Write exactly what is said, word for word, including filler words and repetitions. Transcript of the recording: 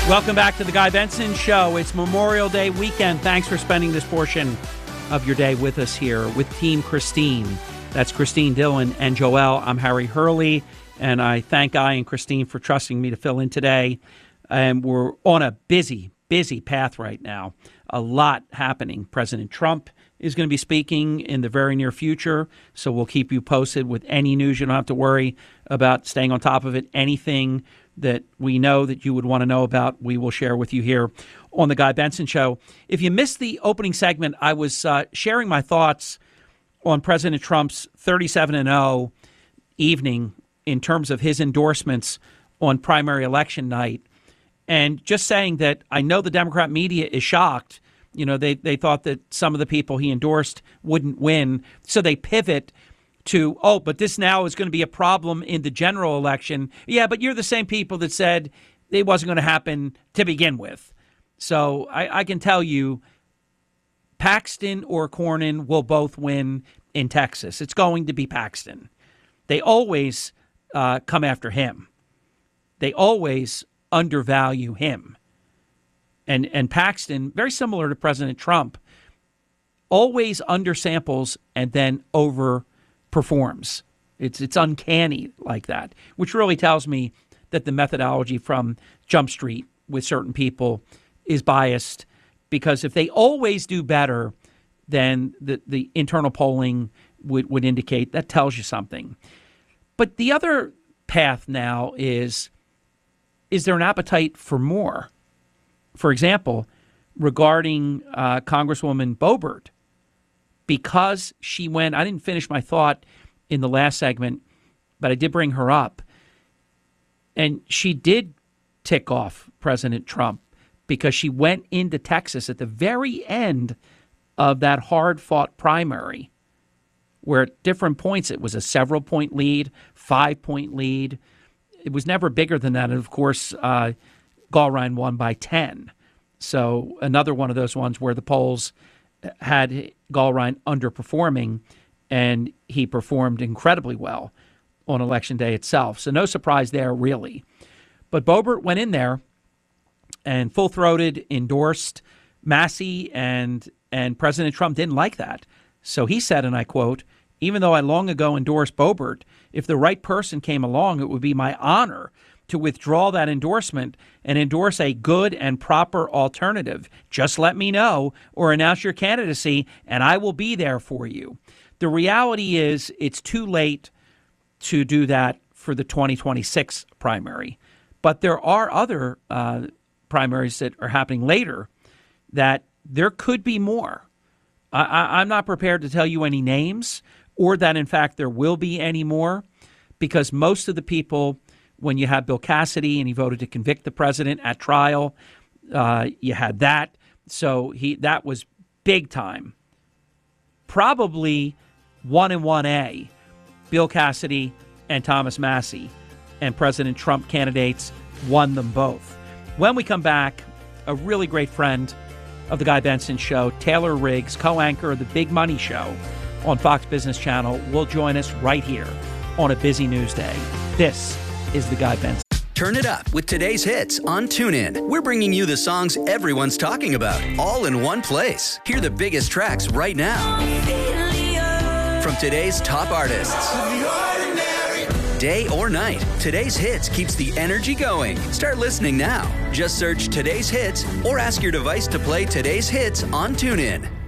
Welcome back to the Guy Benson Show. It's Memorial Day weekend. Thanks for spending this portion of your day with us here with Team Christine. That's Christine Dillon and Joelle. I'm Harry Hurley, and I thank Guy and Christine for trusting me to fill in today. And we're on a busy, busy path right now. A lot happening. President Trump is going to be speaking in the very near future, so we'll keep you posted with any news. You don't have to worry about staying on top of it. Anything that we know that you would want to know about, we will share with you here on the Guy Benson Show. If you missed the opening segment, I was uh, sharing my thoughts on President Trump's thirty-seven and oh evening in terms of his endorsements on primary election night, and just saying that I know the Democrat media is shocked. You know, they, they thought that some of the people he endorsed wouldn't win, so they pivot to, oh, but this now is going to be a problem in the general election. Yeah, but you're the same people that said it wasn't going to happen to begin with. So I, I can tell you Paxton or Cornyn will both win in Texas. It's going to be Paxton. They always uh, come after him. They always undervalue him. And, and Paxton, very similar to President Trump, always undersamples and then over performs. It's it's uncanny like that, which really tells me that the methodology from Jump Street with certain people is biased, because if they always do better than the, the internal polling would, would indicate, that tells you something. But the other path now is, is there an appetite for more? For example, regarding uh, Congresswoman Boebert, because she went, I didn't finish my thought in the last segment, but I did bring her up. And she did tick off President Trump because she went into Texas at the very end of that hard-fought primary, where at different points it was a several-point lead, five-point lead. It was never bigger than that. And, of course, uh, Gallrein won by ten. So another one of those ones where the polls had Gallrein underperforming, and he performed incredibly well on Election Day itself. So no surprise there, really. But Boebert went in there and full-throated endorsed Massey, and and President Trump didn't like that. So he said, and I quote, "Even though I long ago endorsed Boebert, if the right person came along, it would be my honor to withdraw that endorsement and endorse a good and proper alternative. Just let me know or announce your candidacy, and I will be there for you." The reality is it's too late to do that for the twenty twenty-six primary. But there are other uh, primaries that are happening later that there could be more. I, I, I'm not prepared to tell you any names or that, in fact, there will be any more, because most of the people, when you had Bill Cassidy and he voted to convict the president at trial, uh, you had that. So he that was big time. Probably one and one A, Bill Cassidy and Thomas Massey, and President Trump candidates won them both. When we come back, a really great friend of the Guy Benson Show, Taylor Riggs, co-anchor of the Big Money Show on Fox Business Channel, will join us right here on a busy news day. This is the Guy Benson. Turn it up with today's hits on TuneIn. We're bringing you the songs everyone's talking about, all in one place. Hear the biggest tracks right now from today's top artists. Day or night, today's hits keeps the energy going. Start listening now. Just search today's hits or ask your device to play today's hits on TuneIn.